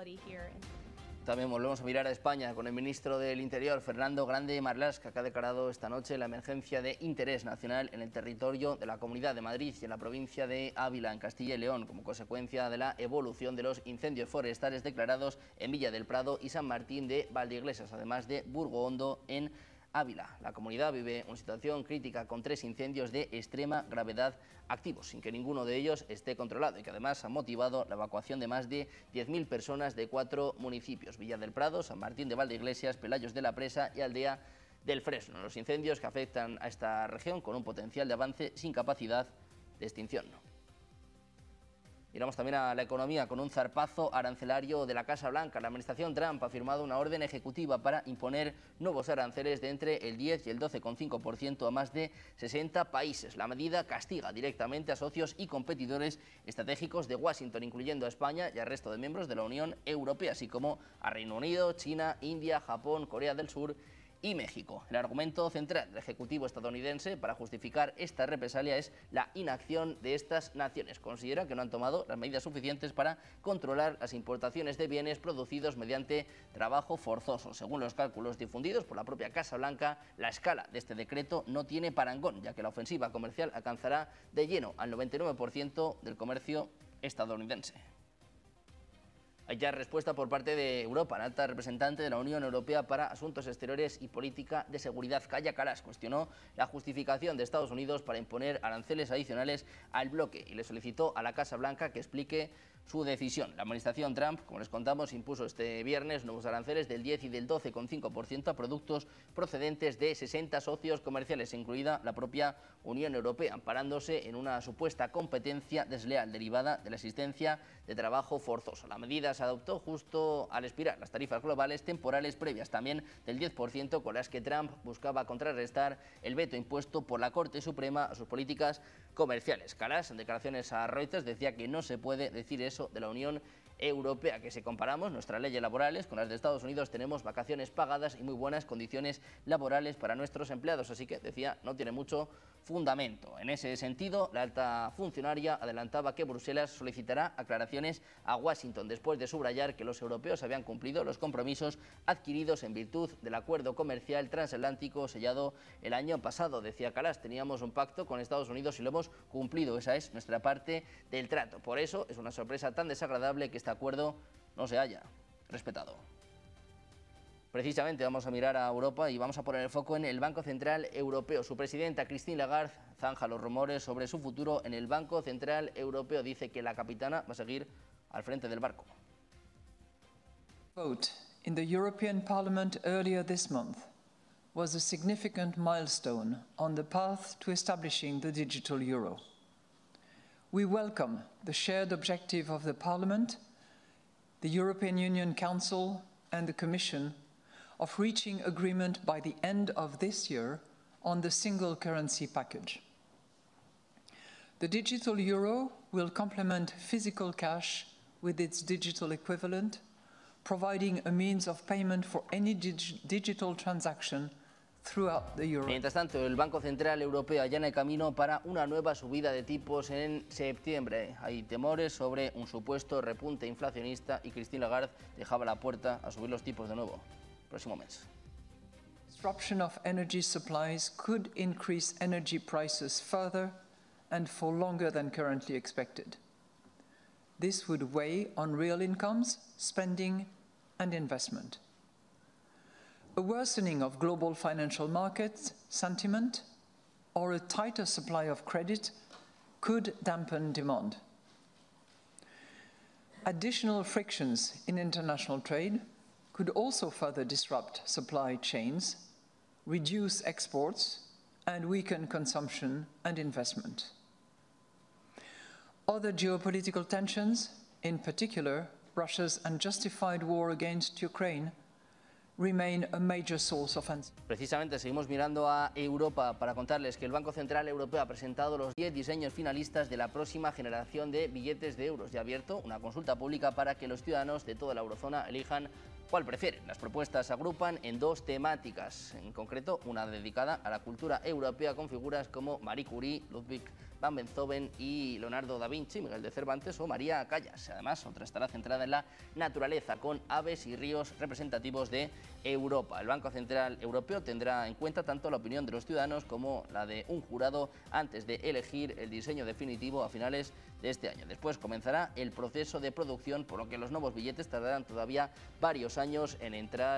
También volvemos a mirar a España con el ministro del Interior, Fernando Grande Marlaska, que ha declarado esta noche la emergencia de interés nacional en el territorio de la Comunidad de Madrid y en la provincia de Ávila, en Castilla y León, como consecuencia de la evolución de los incendios forestales declarados en Villa del Prado y San Martín de Valdeiglesias, además de Burgohondo en Ávila. La comunidad vive una situación crítica con 3 incendios de extrema gravedad activos, sin que ninguno de ellos esté controlado y que además ha motivado la evacuación de más de 10.000 personas de 4 municipios: Villa del Prado, San Martín de Valdeiglesias, Pelayos de la Presa y Aldea del Fresno. Los incendios que afectan a esta región con un potencial de avance sin capacidad de extinción. Miramos también a la economía con un zarpazo arancelario de la Casa Blanca. La administración Trump ha firmado una orden ejecutiva para imponer nuevos aranceles de entre el 10 y el 12,5% a más de 60 países. La medida castiga directamente a socios y competidores estratégicos de Washington, incluyendo a España y al resto de miembros de la Unión Europea, así como a Reino Unido, China, India, Japón, Corea del Sur y México. El argumento central del Ejecutivo estadounidense para justificar esta represalia es la inacción de estas naciones. Considera que no han tomado las medidas suficientes para controlar las importaciones de bienes producidos mediante trabajo forzoso. Según los cálculos difundidos por la propia Casa Blanca, la escala de este decreto no tiene parangón, ya que la ofensiva comercial alcanzará de lleno al 99% del comercio estadounidense. Hay ya respuesta por parte de Europa. La alta representante de la Unión Europea para Asuntos Exteriores y Política de Seguridad, Kaja Kallas, cuestionó la justificación de Estados Unidos para imponer aranceles adicionales al bloque y le solicitó a la Casa Blanca que explique su decisión. La administración Trump, como les contamos, impuso este viernes nuevos aranceles del 10 y del 12,5% a productos procedentes de 60 socios comerciales, incluida la propia Unión Europea, amparándose en una supuesta competencia desleal derivada de la existencia de trabajo forzoso. La medida se adoptó justo al expirar las tarifas globales temporales previas también del 10%, con las que Trump buscaba contrarrestar el veto impuesto por la Corte Suprema a sus políticas comerciales. Kallas, en declaraciones a Reuters, decía que no se puede decir eso de la Unión Europea, que si comparamos nuestras leyes laborales con las de Estados Unidos, tenemos vacaciones pagadas y muy buenas condiciones laborales para nuestros empleados, así que, decía, no tiene mucho fundamento. En ese sentido, la alta funcionaria adelantaba que Bruselas solicitará aclaraciones a Washington después de subrayar que los europeos habían cumplido los compromisos adquiridos en virtud del acuerdo comercial transatlántico sellado el año pasado. Decía Kallas, teníamos un pacto con Estados Unidos y lo hemos cumplido, esa es nuestra parte del trato. Por eso es una sorpresa tan desagradable que este acuerdo no se haya respetado. Precisamente vamos a mirar a Europa y vamos a poner el foco en el Banco Central Europeo. Su presidenta, Christine Lagarde, zanja los rumores sobre su futuro en el Banco Central Europeo. Dice que la capitana va a seguir al frente del barco. Vote in the European Parliament earlier this month was a significant milestone on the path to establishing the digital euro. We welcome the shared objective of the Parliament, the European Union Council and the Commission of reaching agreement by the end of this year on the single currency package. The digital euro will complement physical cash with its digital equivalent, providing a means of payment for any digital transaction throughout the euro. Mientras tanto, el Banco Central Europeo allana el camino para una nueva subida de tipos en septiembre. Hay temores sobre un supuesto repunte inflacionista y Christine Lagarde dejaba la puerta a subir los tipos de nuevo el próximo mes. Disruption of energy supplies could increase energy prices further and for longer than currently expected. This would weigh on real incomes, spending and investment. A worsening of global financial markets sentiment or a tighter supply of credit could dampen demand. Additional frictions in international trade could also further disrupt supply chains, reduce exports, and weaken consumption and investment. Other geopolitical tensions, in particular Russia's unjustified war against Ukraine, remain a major source of uncertainty. Precisamente seguimos mirando a Europa para contarles que el Banco Central Europeo ha presentado los 10 diseños finalistas de la próxima generación de billetes de euros y ha abierto una consulta pública para que los ciudadanos de toda la eurozona elijan cuál prefieren. Las propuestas se agrupan en dos temáticas, en concreto una dedicada a la cultura europea con figuras como Marie Curie, Ludwig van Beethoven y Leonardo da Vinci, Miguel de Cervantes o María Callas. Además, otra estará centrada en la naturaleza, con aves y ríos representativos de Europa. El Banco Central Europeo tendrá en cuenta tanto la opinión de los ciudadanos como la de un jurado antes de elegir el diseño definitivo a finales de este año. Después comenzará el proceso de producción, por lo que los nuevos billetes tardarán todavía varios años en entrar